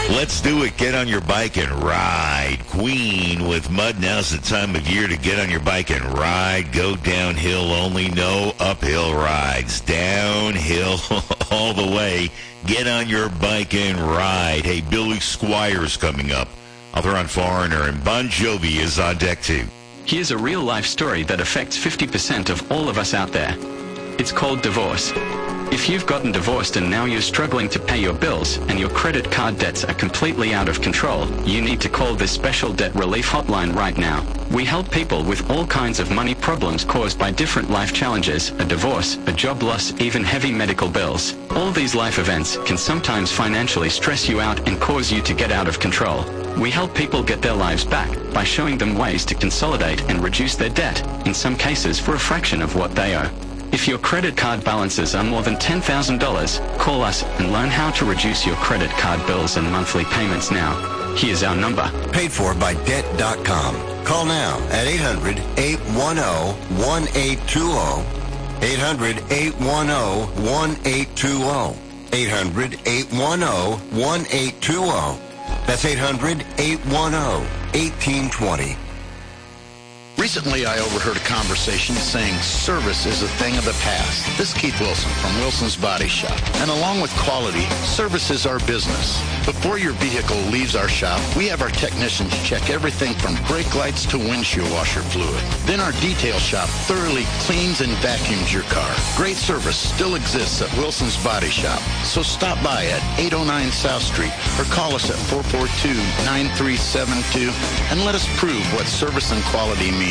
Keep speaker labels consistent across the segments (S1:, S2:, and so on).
S1: Let's do it. Get on your bike and ride. Queen with Mud. Now's the time of year to get on your bike and ride. Go downhill only. No uphill rides. Downhill all the way. Get on your bike and ride. Hey, Billy Squires coming up. I'll throw on Foreigner, and Bon Jovi is on deck too.
S2: Here's a real-life story that affects 50% of all of us out there. It's called divorce. If you've gotten divorced and now you're struggling to pay your bills and your credit card debts are completely out of control, you need to call this special debt relief hotline right now. We help people with all kinds of money problems caused by different life challenges, a divorce, a job loss, even heavy medical bills. All these life events can sometimes financially stress you out and cause you to get out of control. We help people get their lives back by showing them ways to consolidate and reduce their debt, in some cases for a fraction of what they owe. If your credit card balances are more than $10,000, call us and learn how to reduce your credit card bills and monthly payments now. Here's our number.
S3: Paid for by Debt.com. Call now at 800-810-1820. 800-810-1820. 800-810-1820. That's 800-810-1820.
S4: Recently, I overheard a conversation saying service is a thing of the past. This is Keith Wilson from Wilson's Body Shop. And along with quality, service is our business. Before your vehicle leaves our shop, we have our technicians check everything from brake lights to windshield washer fluid. Then our detail shop thoroughly cleans and vacuums your car. Great service still exists at Wilson's Body Shop. So stop by at 809 South Street or call us at 442-9372 and let us prove what service and quality mean.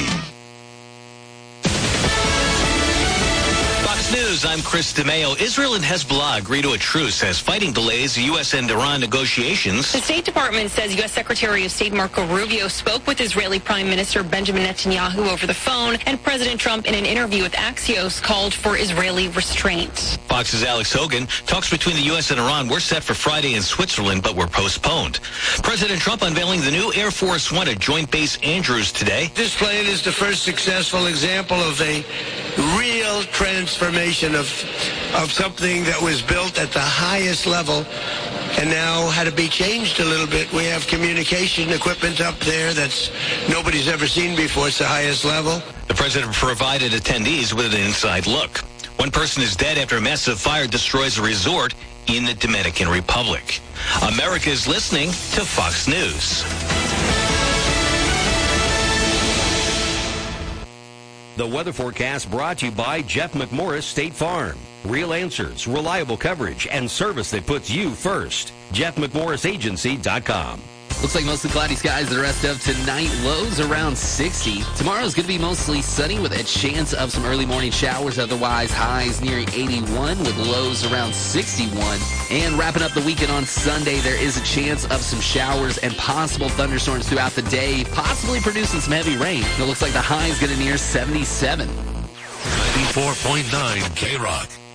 S5: Fox News, I'm Chris DeMeo. Israel and Hezbollah agree to a truce as fighting delays U.S. and Iran negotiations.
S6: The State Department says U.S. Secretary of State Marco Rubio spoke with Israeli Prime Minister Benjamin Netanyahu over the phone, and President Trump, in an interview with Axios, called for Israeli restraint.
S5: Fox's Alex Hogan. Talks between the U.S. and Iran were set for Friday in Switzerland, but were postponed. President Trump unveiling the new Air Force One at Joint Base Andrews today.
S7: This plane is the first successful example of a real transformation of something that was built at the highest level and now had to be changed a little bit. We have communication equipment up there that's nobody's ever seen before. It's the highest level.
S5: The president provided attendees with an inside look. One person is dead after a massive fire destroys a resort in the Dominican Republic. America is listening to Fox News.
S8: The weather forecast brought to you by Jeff McMorris State Farm. Real answers, reliable coverage, and service that puts you first. JeffMcMorrisAgency.com.
S9: Looks like mostly cloudy skies the rest of tonight. Lows around 60. Tomorrow's going to be mostly sunny with a chance of some early morning showers. Otherwise, highs nearing 81 with lows around 61. And wrapping up the weekend on Sunday, there is a chance of some showers and possible thunderstorms throughout the day, possibly producing some heavy rain. It looks like the high is going to near 77.
S10: 94.9 K-Rock.